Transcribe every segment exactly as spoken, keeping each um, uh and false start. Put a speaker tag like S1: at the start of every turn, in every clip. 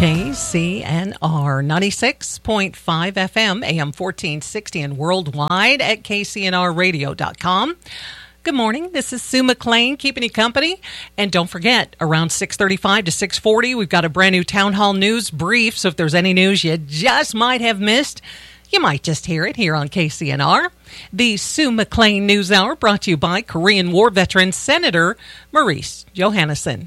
S1: K C N R ninety-six point five F M, A M fourteen sixty, and worldwide at K C N R radio dot com. Good morning. This is Sue McLean keeping you company. And don't forget, around six thirty-five to six forty, we've got a brand new Town Hall News brief. So if there's any news you just might have missed, you might just hear it here on K C N R. The Sue McLean News Hour brought to you by Korean War veteran Senator Maurice Johannesson.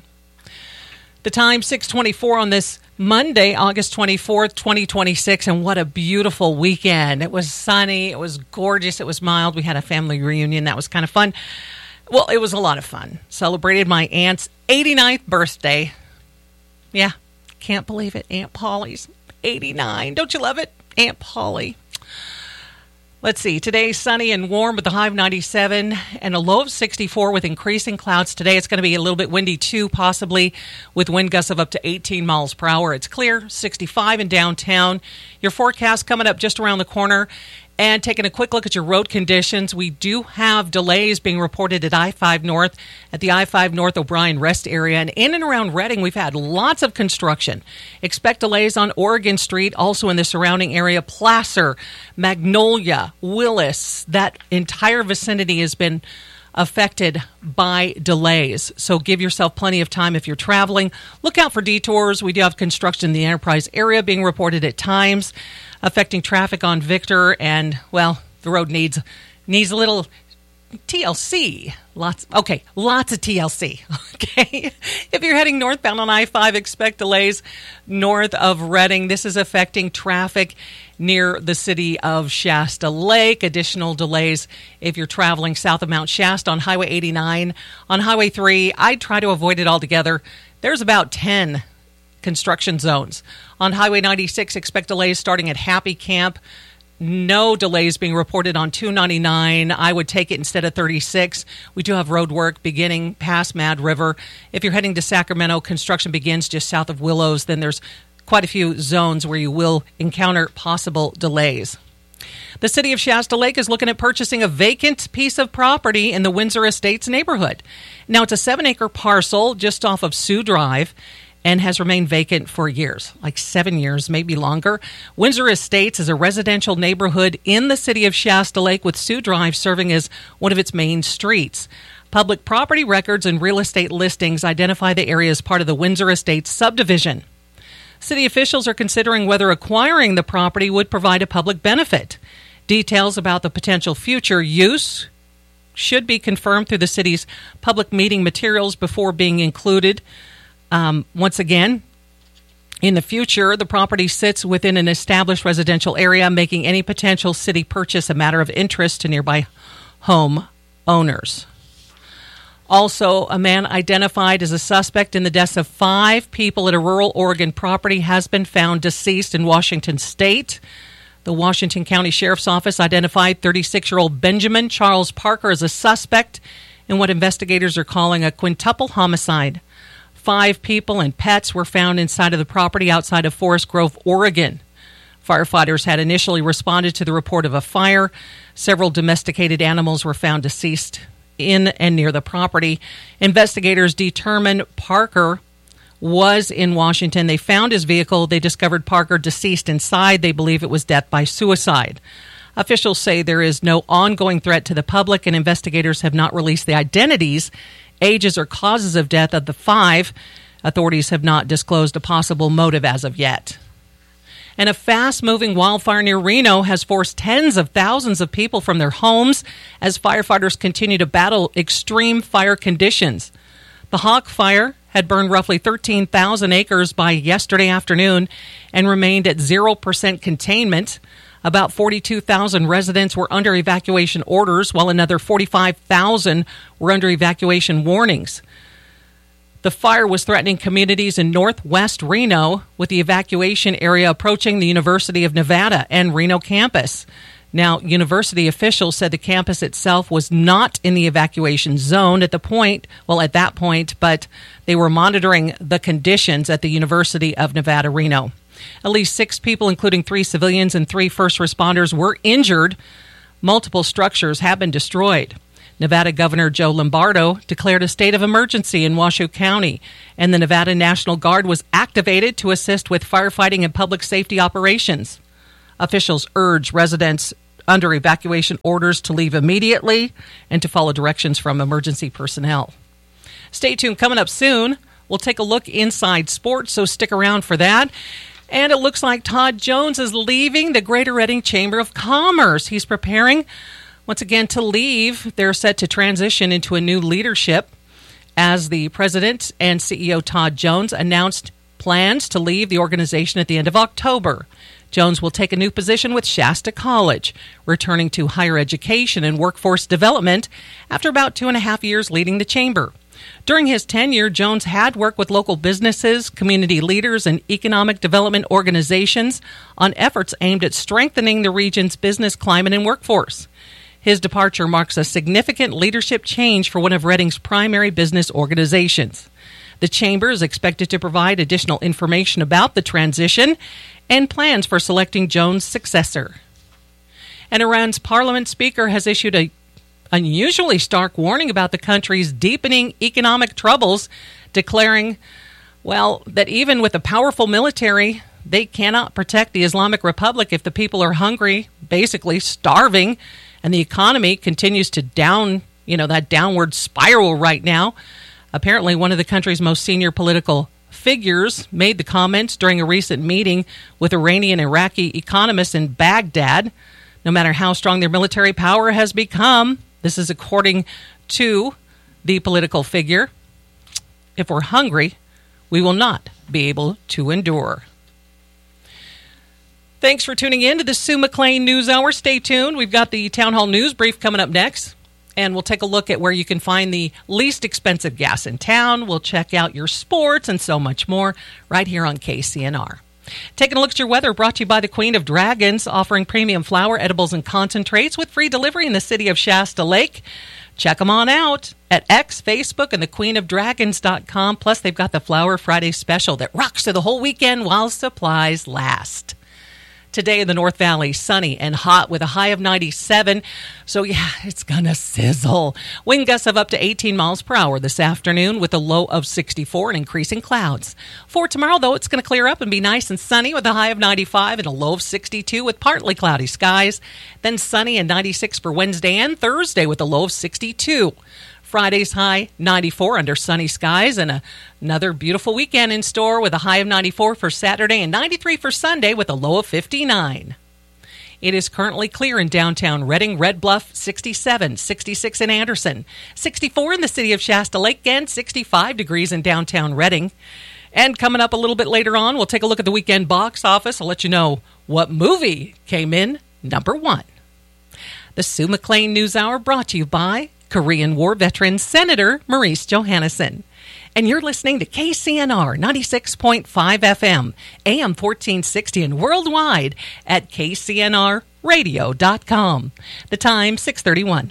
S1: The time, six twenty-four on this Monday, August twenty-fourth, twenty twenty-six, and what a beautiful weekend. It was sunny, it was gorgeous, it was mild. We had a family reunion. That was kind of fun. Well, it was a lot of fun. Celebrated my aunt's eighty-ninth birthday. Yeah, can't believe it. Aunt Polly's eighty-nine. Don't you love it? Aunt Polly. Let's see. Today's sunny and warm with a high of ninety-seven and a low of sixty-four with increasing clouds. Today it's going to be a little bit windy too, possibly with wind gusts of up to eighteen miles per hour. It's clear, sixty-five in downtown. Your forecast coming up just around the corner. And taking a quick look at your road conditions, we do have delays being reported at I five North, at the I five North O'Brien Rest area. And in and around Reading, we've had lots of construction. Expect delays on Oregon Street, also in the surrounding area. Placer, Magnolia, Willis, that entire vicinity has been affected by delays. So give yourself plenty of time if you're traveling. Look out for detours. We do have construction in the Enterprise area being reported at times, affecting traffic on Victor, and, well, the road needs needs a little T L C. Lots, okay, lots of T L C, okay? If you're heading northbound on I five, expect delays north of Reading. This is affecting traffic near the city of Shasta Lake. Additional delays if you're traveling south of Mount Shasta on Highway eighty-nine. On Highway three, I'd try to avoid it altogether. There's about ten construction zones. On Highway ninety-six, expect delays starting at Happy Camp. No delays being reported on two ninety-nine. I would take it instead of thirty-six. We do have road work beginning past Mad River. If you're heading to Sacramento, construction begins just south of Willows. Then there's quite a few zones where you will encounter possible delays. The city of Shasta Lake is looking at purchasing a vacant piece of property in the Windsor Estates neighborhood. Now, it's a seven-acre parcel just off of Sioux Drive, and has remained vacant for years, like seven years, maybe longer. Windsor Estates is a residential neighborhood in the city of Shasta Lake, with Sioux Drive serving as one of its main streets. Public property records and real estate listings identify the area as part of the Windsor Estates subdivision. City officials are considering whether acquiring the property would provide a public benefit. Details about the potential future use should be confirmed through the city's public meeting materials before being included. Um, once again, in the future, the property sits within an established residential area, making any potential city purchase a matter of interest to nearby home owners. Also, a man identified as a suspect in the deaths of five people at a rural Oregon property has been found deceased in Washington State. The Washington County Sheriff's Office identified thirty-six-year-old Benjamin Charles Parker as a suspect in what investigators are calling a quintuple homicide. Five people and pets were found inside of the property outside of Forest Grove, Oregon. Firefighters had initially responded to the report of a fire. Several domesticated animals were found deceased in and near the property. Investigators determined Parker was in Washington. They found his vehicle. They discovered Parker deceased inside. They believe it was death by suicide. Officials say there is no ongoing threat to the public, and investigators have not released the identities, ages, or causes of death of the five. Authorities have not disclosed a possible motive as of yet. And a fast-moving wildfire near Reno has forced tens of thousands of people from their homes as firefighters continue to battle extreme fire conditions. The Hawk Fire had burned roughly thirteen thousand acres by yesterday afternoon and remained at zero percent containment. About forty-two thousand residents were under evacuation orders, while another forty-five thousand were under evacuation warnings. The fire was threatening communities in northwest Reno, with the evacuation area approaching the University of Nevada and Reno campus. Now, university officials said the campus itself was not in the evacuation zone at the point, well, at that point, but they were monitoring the conditions at the University of Nevada, Reno. At least six people, including three civilians and three first responders, were injured. Multiple structures have been destroyed. Nevada Governor Joe Lombardo declared a state of emergency in Washoe County, and the Nevada National Guard was activated to assist with firefighting and public safety operations. Officials urge residents under evacuation orders to leave immediately and to follow directions from emergency personnel. Stay tuned. Coming up soon, we'll take a look inside sports, so stick around for that. And it looks like Todd Jones is leaving the Greater Reading Chamber of Commerce. He's preparing once again to leave. They're set to transition into a new leadership as the president and C E O Todd Jones announced plans to leave the organization at the end of October. Jones will take a new position with Shasta College, returning to higher education and workforce development after about two and a half years leading the chamber. During his tenure, Jones had worked with local businesses, community leaders, and economic development organizations on efforts aimed at strengthening the region's business climate and workforce. His departure marks a significant leadership change for one of Reading's primary business organizations. The chamber is expected to provide additional information about the transition and plans for selecting Jones' successor. And Iran's parliament speaker has issued a unusually stark warning about the country's deepening economic troubles, declaring, well, that even with a powerful military, they cannot protect the Islamic Republic if the people are hungry, basically starving, and the economy continues to down, you know, that downward spiral right now. Apparently, one of the country's most senior political figures made the comments during a recent meeting with Iranian and Iraqi economists in Baghdad. No matter how strong their military power has become, this is according to the political figure, if we're hungry, we will not be able to endure. Thanks for tuning in to the Sue McLean News Hour. Stay tuned. We've got the Town Hall News Brief coming up next, and we'll take a look at where you can find the least expensive gas in town. We'll check out your sports and so much more right here on K C N R. Taking a look at your weather, brought to you by the Queen of Dragons, offering premium flour, edibles, and concentrates with free delivery in the city of Shasta Lake. Check them on out at X, Facebook, and the queen of dragons dot com. Plus, they've got the Flower Friday special that rocks through the whole weekend while supplies last. Today in the North Valley, sunny and hot with a high of ninety-seven. So, yeah, it's going to sizzle. Wind gusts of up to eighteen miles per hour this afternoon with a low of sixty-four and increasing clouds. For tomorrow, though, it's going to clear up and be nice and sunny with a high of ninety-five and a low of sixty-two with partly cloudy skies. Then sunny and ninety-six for Wednesday and Thursday with a low of sixty-two. Friday's high, ninety-four under sunny skies, and a, another beautiful weekend in store with a high of ninety-four for Saturday and ninety-three for Sunday with a low of fifty-nine. It is currently clear in downtown Reading, Red Bluff, sixty-seven, sixty-six in Anderson, sixty-four in the city of Shasta Lake, and sixty-five degrees in downtown Reading. And coming up a little bit later on, we'll take a look at the weekend box office. I'll let you know what movie came in number one. The Sue McLean News Hour brought to you by Korean War veteran Senator Maurice Johannesson. And you're listening to K C N R ninety-six point five F M, A M fourteen sixty, and worldwide at K C N R radio dot com. The time, six thirty-one.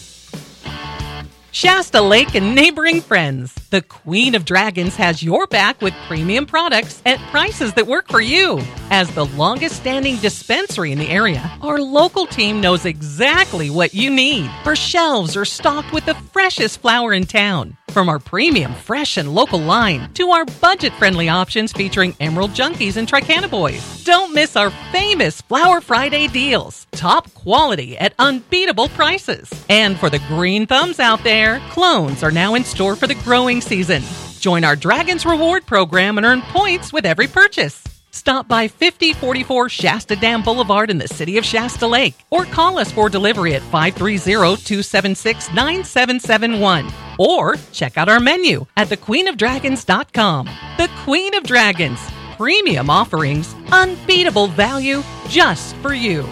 S1: Shasta Lake and neighboring friends, the Queen of Dragons has your back with premium products at prices that work for you. As the longest-standing dispensary in the area, our local team knows exactly what you need. Our shelves are stocked with the freshest flower in town. From our premium, fresh, and local line to our budget-friendly options featuring Emerald Junkies and Tricana Boys. Don't miss our famous Flower Friday deals. Top quality at unbeatable prices. And for the green thumbs out there, clones are now in store for the growing season. Join our Dragons Reward program and earn points with every purchase. Stop by fifty forty-four Shasta Dam Boulevard in the city of Shasta Lake or call us for delivery at five three zero, two seven six, nine seven seven one or check out our menu at the queen of dragons dot com. The Queen of Dragons. Premium offerings, unbeatable value just for you.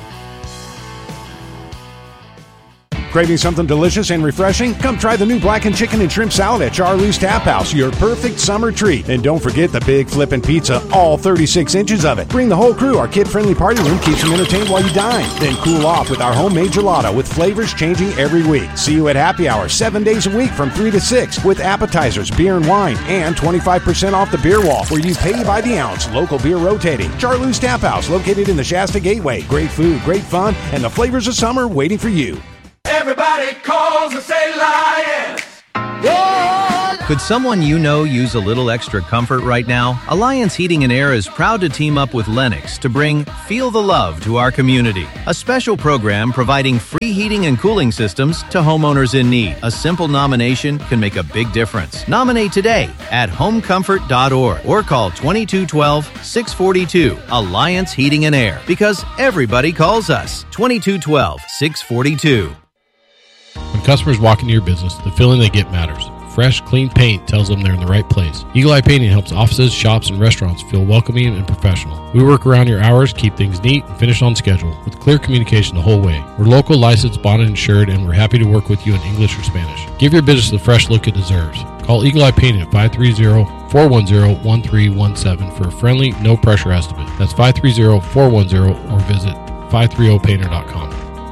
S2: Craving something delicious and refreshing? Come try the new blackened chicken and shrimp salad at Charlie's Tap House, your perfect summer treat. And don't forget the big flippin' pizza, all thirty-six inches of it. Bring the whole crew. Our kid-friendly party room keeps them entertained while you dine. Then cool off with our homemade gelato with flavors changing every week. See you at happy hour seven days a week from three to six with appetizers, beer and wine, and twenty-five percent off the beer wall where you pay by the ounce. Local beer rotating. Charlie's Tap House, located in the Shasta Gateway. Great food, great fun, and the flavors of summer waiting for you.
S3: Everybody Everybody calls and say Alliance.
S4: Could someone you know use a little extra comfort right now? Alliance Heating and Air is proud to team up with Lennox to bring Feel the Love to our community, a special program providing free heating and cooling systems to homeowners in need. A simple nomination can make a big difference. Nominate today at home comfort dot org or call twenty-two twelve, six forty-two. Alliance Heating and Air, because everybody calls us. twenty-two twelve, six forty-two.
S5: When customers walk into your business, the feeling they get matters. Fresh, clean paint tells them they're in the right place. Eagle Eye Painting helps offices, shops, and restaurants feel welcoming and professional. We work around your hours, keep things neat, and finish on schedule with clear communication the whole way. We're local, licensed, bonded, insured, and we're happy to work with you in English or Spanish. Give your business the fresh look it deserves. Call Eagle Eye Painting at five three zero, four one zero, one three one seven for a friendly, no-pressure estimate. That's five three zero, four one zero or visit five thirty painter dot com.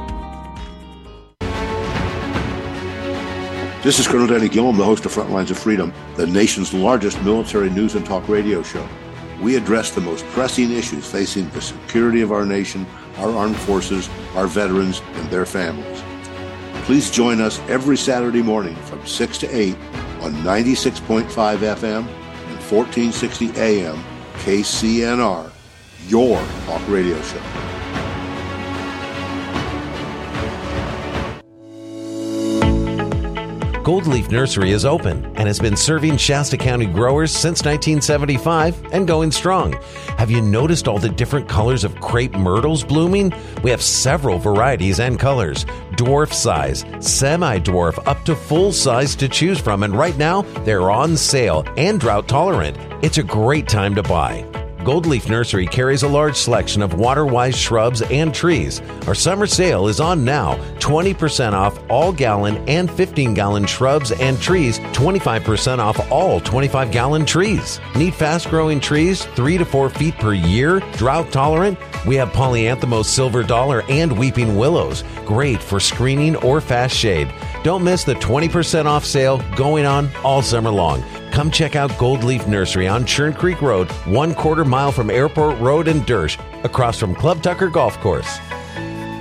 S6: This is Colonel Danny Gillum, the host of Frontlines of Freedom, the nation's largest military news and talk radio show. We address the most pressing issues facing the security of our nation, our armed forces, our veterans, and their families. Please join us every Saturday morning from six to eight on ninety-six point five F M and fourteen sixty A M K C N R, your talk radio show.
S7: Gold Leaf Nursery is open and has been serving Shasta County growers since nineteen seventy-five and going strong. Have you noticed all the different colors of crepe myrtles blooming? We have several varieties and colors, dwarf size, semi-dwarf, up to full size to choose from, and right now they're on sale and drought tolerant. It's a great time to buy. Gold Leaf Nursery carries a large selection of water-wise shrubs and trees. Our summer sale is on now. twenty percent off all gallon and fifteen gallon shrubs and trees. twenty-five percent off all twenty-five gallon trees. Need fast-growing trees, three to four feet per year, drought tolerant? We have Polyanthemos silver dollar and weeping willows. Great for screening or fast shade. Don't miss the twenty percent off sale going on all summer long. Come check out Gold Leaf Nursery on Churn Creek Road, one quarter mile from Airport Road in Dersh, across from Club Tucker Golf Course.